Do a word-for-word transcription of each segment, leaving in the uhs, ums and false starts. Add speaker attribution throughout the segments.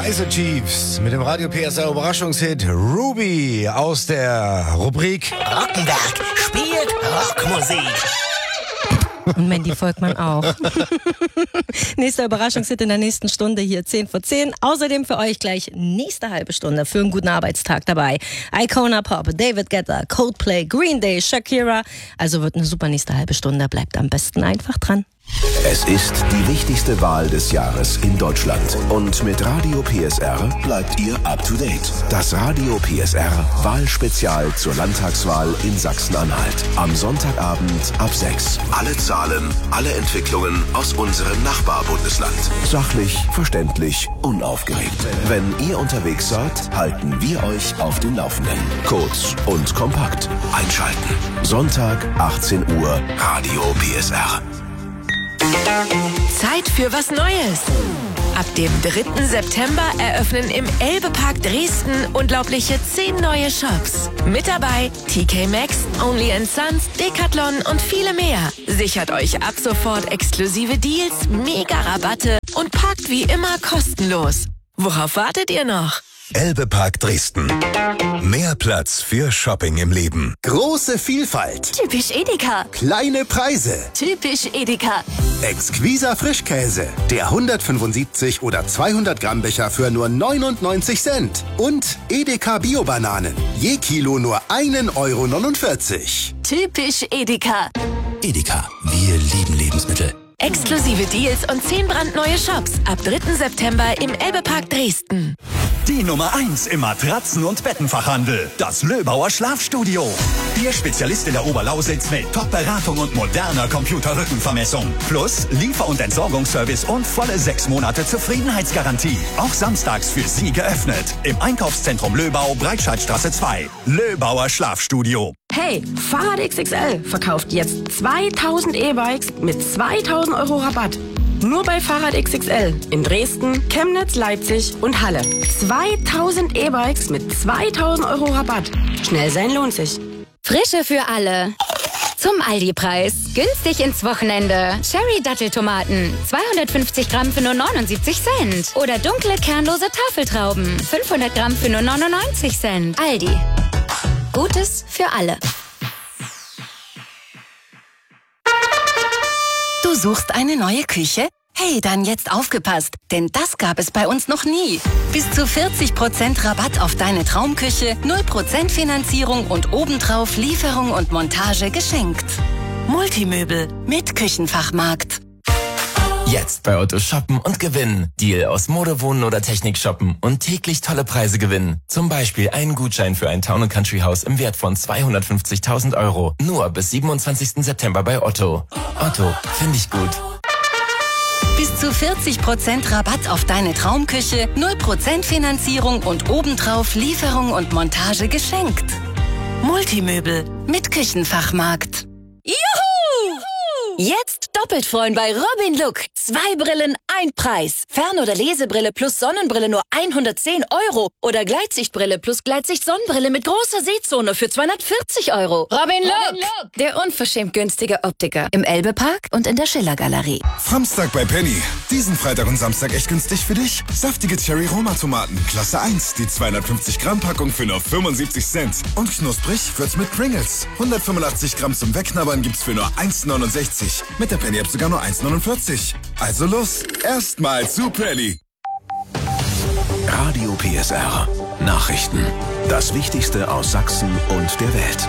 Speaker 1: Kaiser Chiefs mit dem Radio P S R Überraschungshit Ruby aus der Rubrik
Speaker 2: Rockenberg spielt Rockmusik.
Speaker 3: Und Mandy Volkmann auch. Nächster Überraschungshit in der nächsten Stunde hier zehn vor zehn. Außerdem für euch gleich nächste halbe Stunde für einen guten Arbeitstag dabei. Icona Pop, David Guetta, Coldplay, Green Day, Shakira. Also wird eine super nächste halbe Stunde. Bleibt am besten einfach dran.
Speaker 4: Es ist die wichtigste Wahl des Jahres in Deutschland. Und mit Radio P S R bleibt ihr up to date. Das Radio P S R Wahlspezial zur Landtagswahl in Sachsen-Anhalt. Am Sonntagabend ab sechs. Alle Zahlen, alle Entwicklungen aus unserem Nachbarbundesland. Sachlich, verständlich, unaufgeregt. Wenn ihr unterwegs seid, halten wir euch auf dem Laufenden. Kurz und kompakt. Einschalten. Sonntag, achtzehn Uhr, Radio P S R.
Speaker 5: Zeit für was Neues. Ab dem dritten September eröffnen im Elbe-Park Dresden unglaubliche zehn neue Shops. Mit dabei T K Maxx, Only and Sons, Decathlon und viele mehr. Sichert euch ab sofort exklusive Deals, mega Rabatte und parkt wie immer kostenlos. Worauf wartet ihr noch?
Speaker 6: Elbe-Park Dresden. Mehr Platz für Shopping im Leben.
Speaker 7: Große Vielfalt.
Speaker 8: Typisch Edeka.
Speaker 7: Kleine Preise.
Speaker 8: Typisch Edeka.
Speaker 7: Exquiser Frischkäse. Der hundertfünfundsiebzig oder zweihundert Gramm Becher für nur neunundneunzig Cent. Und Edeka Bio-Bananen. Je Kilo nur ein Euro neunundvierzig.
Speaker 8: Typisch Edeka.
Speaker 6: Edeka, wir lieben Lebensmittel.
Speaker 5: Exklusive Deals und zehn brandneue Shops ab dritten September im Elbe-Park Dresden.
Speaker 9: Die Nummer eins im Matratzen- und Bettenfachhandel. Das Löbauer Schlafstudio. Ihr Spezialist in der Oberlausitz mit Top-Beratung und moderner Computerrückenvermessung. Plus Liefer- und Entsorgungsservice und volle sechs Monate Zufriedenheitsgarantie. Auch samstags für Sie geöffnet. Im Einkaufszentrum Löbau, Breitscheidstraße zwei. Löbauer Schlafstudio.
Speaker 10: Hey, Fahrrad X X L verkauft jetzt zweitausend E-Bikes mit zweitausend Euro Rabatt. Nur bei Fahrrad X X L in Dresden, Chemnitz, Leipzig und Halle. zweitausend E-Bikes mit zweitausend Euro Rabatt. Schnell sein lohnt sich.
Speaker 11: Frische für alle. Zum Aldi-Preis. Günstig ins Wochenende. Cherry-Datteltomaten. zweihundertfünfzig Gramm für nur neunundsiebzig Cent. Oder dunkle, kernlose Tafeltrauben. fünfhundert Gramm für nur neunundneunzig Cent. Aldi. Gutes für alle.
Speaker 12: Du suchst eine neue Küche? Hey, dann jetzt aufgepasst, denn das gab es bei uns noch nie. Bis zu vierzig Prozent Rabatt auf deine Traumküche, null Prozent Finanzierung und obendrauf Lieferung und Montage geschenkt. Multimöbel mit Küchenfachmarkt.
Speaker 13: Jetzt bei Otto shoppen und gewinnen. Deal aus Mode, Wohnen oder Technik shoppen und täglich tolle Preise gewinnen. Zum Beispiel einen Gutschein für ein Town and Country Haus im Wert von zweihundertfünfzigtausend Euro. Nur bis siebenundzwanzigsten September bei Otto. Otto, finde ich gut.
Speaker 12: Bis zu vierzig Prozent Rabatt auf deine Traumküche, null Prozent Finanzierung und obendrauf Lieferung und Montage geschenkt. Multimöbel mit Küchenfachmarkt.
Speaker 8: Juhu! Jetzt doppelt freuen bei Robin Look. Zwei Brillen, ein Preis. Fern- oder Lesebrille plus Sonnenbrille nur hundertzehn Euro. Oder Gleitsichtbrille plus Gleitsicht-Sonnenbrille mit großer Sehzone für zweihundertvierzig Euro. Robin Look, Robin Look, der unverschämt günstige Optiker. Im Elbe-Park und in der Schiller-Galerie.
Speaker 14: Samstag bei Penny. Diesen Freitag und Samstag echt günstig für dich. Saftige Cherry-Roma-Tomaten, Klasse eins. Die zweihundertfünfzig Gramm Packung für nur fünfundsiebzig Cent. Und knusprig wird's mit Pringles. hundertfünfundachtzig Gramm zum Wegknabbern gibt's für nur eins neunundsechzig. Mit der Penny-App sogar nur eins neunundvierzig. Also los, erstmal zu Penny.
Speaker 4: Radio P S R. Nachrichten. Das Wichtigste aus Sachsen und der Welt.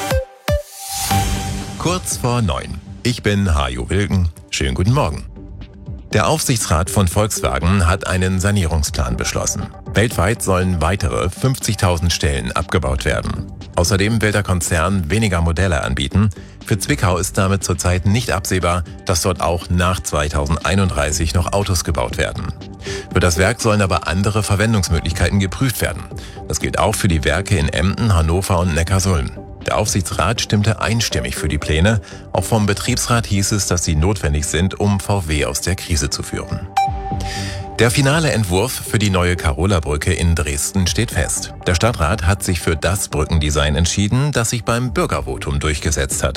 Speaker 15: Kurz vor neun. Ich bin Hajo Wilken. Schönen guten Morgen. Der Aufsichtsrat von Volkswagen hat einen Sanierungsplan beschlossen. Weltweit sollen weitere fünfzigtausend Stellen abgebaut werden. Außerdem will der Konzern weniger Modelle anbieten. Für Zwickau ist damit zurzeit nicht absehbar, dass dort auch nach zweitausendeinunddreißig noch Autos gebaut werden. Für das Werk sollen aber andere Verwendungsmöglichkeiten geprüft werden. Das gilt auch für die Werke in Emden, Hannover und Neckarsulm. Der Aufsichtsrat stimmte einstimmig für die Pläne. Auch vom Betriebsrat hieß es, dass sie notwendig sind, um V W aus der Krise zu führen. Der finale Entwurf für die neue Karola-Brücke in Dresden steht fest. Der Stadtrat hat sich für das Brückendesign entschieden, das sich beim Bürgervotum durchgesetzt hatte.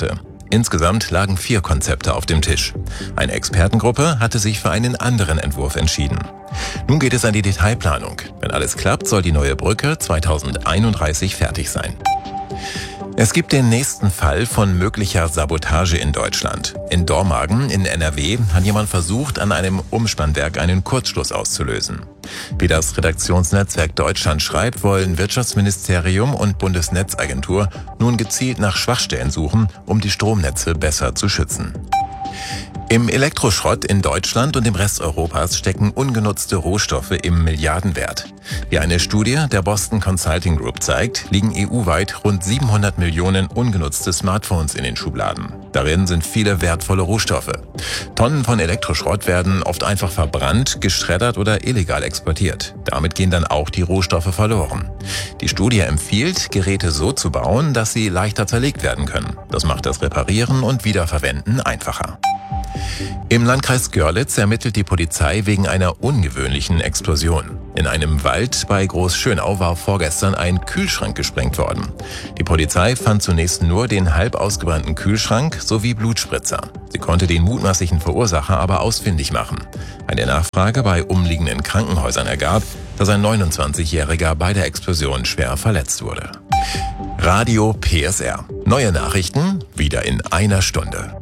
Speaker 15: Insgesamt lagen vier Konzepte auf dem Tisch. Eine Expertengruppe hatte sich für einen anderen Entwurf entschieden. Nun geht es an die Detailplanung. Wenn alles klappt, soll die neue Brücke zweitausendeinunddreißig fertig sein. Es gibt den nächsten Fall von möglicher Sabotage in Deutschland. In Dormagen in N R W hat jemand versucht, an einem Umspannwerk einen Kurzschluss auszulösen. Wie das Redaktionsnetzwerk Deutschland schreibt, wollen Wirtschaftsministerium und Bundesnetzagentur nun gezielt nach Schwachstellen suchen, um die Stromnetze besser zu schützen. Im Elektroschrott in Deutschland und im Rest Europas stecken ungenutzte Rohstoffe im Milliardenwert. Wie eine Studie der Boston Consulting Group zeigt, liegen E U-weit rund siebenhundert Millionen ungenutzte Smartphones in den Schubladen. Darin sind viele wertvolle Rohstoffe. Tonnen von Elektroschrott werden oft einfach verbrannt, geschreddert oder illegal exportiert. Damit gehen dann auch die Rohstoffe verloren. Die Studie empfiehlt, Geräte so zu bauen, dass sie leichter zerlegt werden können. Das macht das Reparieren und Wiederverwenden einfacher. Im Landkreis Görlitz ermittelt die Polizei wegen einer ungewöhnlichen Explosion. In einem Wald bei Großschönau war vorgestern ein Kühlschrank gesprengt worden. Die Polizei fand zunächst nur den halb ausgebrannten Kühlschrank sowie Blutspritzer. Sie konnte den mutmaßlichen Verursacher aber ausfindig machen. Eine Nachfrage bei umliegenden Krankenhäusern ergab, dass ein neunundzwanzigjähriger bei der Explosion schwer verletzt wurde. Radio P S R. Neue Nachrichten wieder in einer Stunde.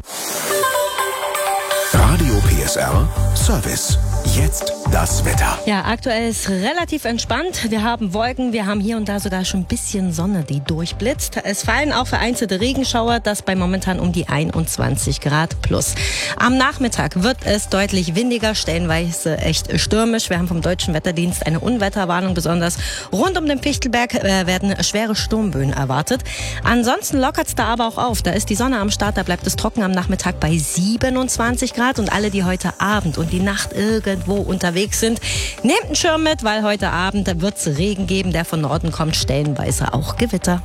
Speaker 4: Radio P S R Service. Jetzt das Wetter.
Speaker 3: Ja, aktuell ist relativ entspannt. Wir haben Wolken, wir haben hier und da sogar schon ein bisschen Sonne, die durchblitzt. Es fallen auch vereinzelte Regenschauer, das bei momentan um die einundzwanzig Grad plus. Am Nachmittag wird es deutlich windiger, stellenweise echt stürmisch. Wir haben vom Deutschen Wetterdienst eine Unwetterwarnung. Besonders rund um den Fichtelberg äh, werden schwere Sturmböen erwartet. Ansonsten lockert es da aber auch auf. Da ist die Sonne am Start, da bleibt es trocken am Nachmittag bei siebenundzwanzig Grad. Und alle, die heute Abend und die Nacht irgendwo unterwegs sind, nehmt einen Schirm mit, weil heute Abend wird es Regen geben, der von Norden kommt, stellenweise auch Gewitter.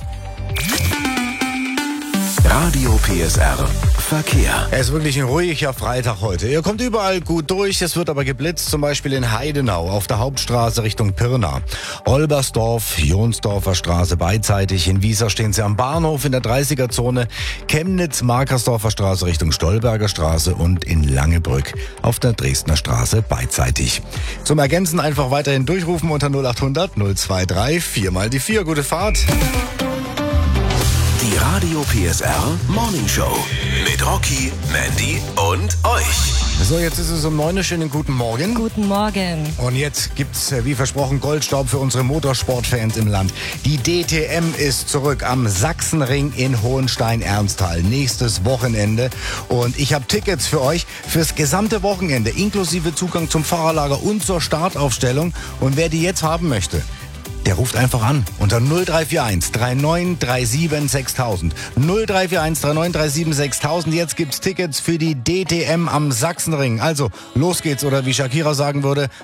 Speaker 4: Radio P S R Verkehr.
Speaker 1: Es ist wirklich ein ruhiger Freitag heute. Ihr kommt überall gut durch, es wird aber geblitzt, zum Beispiel in Heidenau auf der Hauptstraße Richtung Pirna. Olbersdorf, Jonsdorfer Straße beidseitig. In Wiesar stehen sie am Bahnhof in der dreißiger-Zone. Chemnitz, Markersdorfer Straße Richtung Stolberger Straße und in Langebrück auf der Dresdner Straße beidseitig. Zum Ergänzen einfach weiterhin durchrufen unter null achthundert null zweiunddreißig vier mal die vier. Gute Fahrt.
Speaker 4: Die Radio P S R Morning Show mit Rocky, Mandy und euch.
Speaker 1: So, jetzt ist es um neun. Schönen guten Morgen.
Speaker 3: Guten Morgen.
Speaker 1: Und jetzt gibt's, wie versprochen, Goldstaub für unsere Motorsportfans im Land. Die D T M ist zurück am Sachsenring in Hohenstein-Ernsthal. Nächstes Wochenende. Und ich habe Tickets für euch fürs gesamte Wochenende, inklusive Zugang zum Fahrerlager und zur Startaufstellung. Und wer die jetzt haben möchte, der ruft einfach an unter null drei vier eins drei neun drei sieben sechstausend. null drei vier eins drei neun drei sieben sechstausend. Jetzt gibt's Tickets für die D T M am Sachsenring. Also, los geht's, oder wie Shakira sagen würde,